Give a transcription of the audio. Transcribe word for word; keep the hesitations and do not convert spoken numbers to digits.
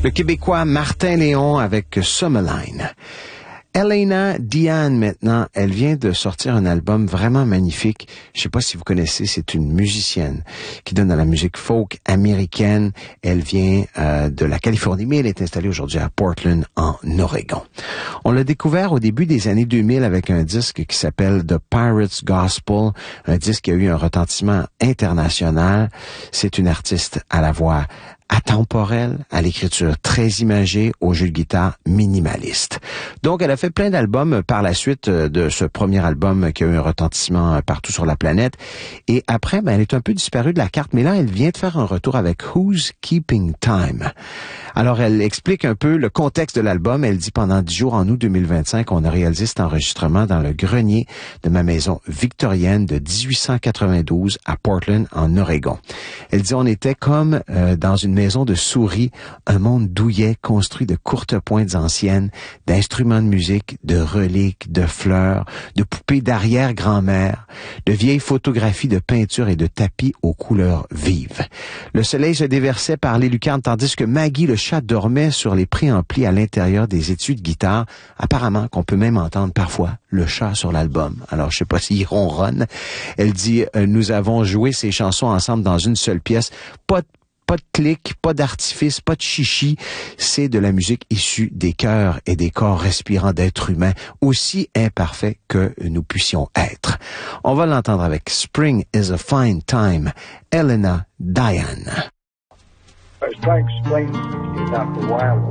Le Québécois Martin Léon avec Summerline. Elena Diane, maintenant, elle vient de sortir un album vraiment magnifique. Je sais pas si vous connaissez, c'est une musicienne qui donne dans la musique folk américaine. Elle vient euh, de la Californie, mais elle est installée aujourd'hui à Portland, en Oregon. On l'a découvert au début des années deux mille avec un disque qui s'appelle The Pirate's Gospel, un disque qui a eu un retentissement international. C'est une artiste à la voix atemporelle, à l'écriture très imagée, au jeu de guitare minimaliste. Donc, elle a fait plein d'albums par la suite de ce premier album qui a eu un retentissement partout sur la planète. Et après, ben, elle est un peu disparue de la carte, mais là, elle vient de faire un retour avec Who's Keeping Time. Alors, elle explique un peu le contexte de l'album. Elle dit, pendant dix jours, en août deux mille vingt-cinq, on a réalisé cet enregistrement dans le grenier de ma maison victorienne de dix-huit cent quatre-vingt-douze à Portland, en Oregon. Elle dit, on était comme euh, dans une maison de souris, un monde douillet construit de courtes pointes anciennes, d'instruments de musique, de reliques, de fleurs, de poupées d'arrière-grand-mère, de vieilles photographies de peintures et de tapis aux couleurs vives. Le soleil se déversait par les lucarnes tandis que Maggie le chat dormait sur les préamplis à l'intérieur des étuis de guitare. Apparemment qu'on peut même entendre parfois le chat sur l'album. Alors je sais pas s'il ronronne. Elle dit euh, nous avons joué ces chansons ensemble dans une seule pièce. Pas de Pas de clic, pas d'artifice, pas de chichi. C'est de la musique issue des cœurs et des corps respirants d'êtres humains, aussi imparfaits que nous puissions être. On va l'entendre avec Spring is a Fine Time, Elena Diane. Spring is not the wild